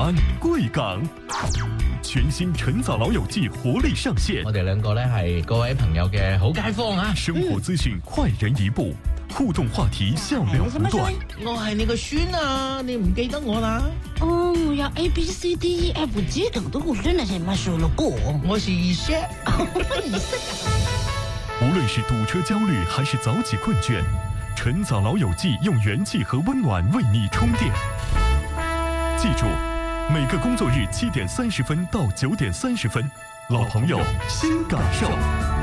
安、贵港。全新晨早老友記活力上線， 我哋兩個咧係各位朋友嘅好街坊啊！ 生活資訊快人一步，互動話題笑料不斷。 我係你個孫啊，你唔記得我啦？ 哦，我要 ABCDEFG 等的我真的是乜數了過。 我是二姐。 無論是堵車焦慮還是早起困倦，晨早老友記用元氣和溫暖為你充電。記住，每個工作日7點30分到9點30分，老朋友新感受。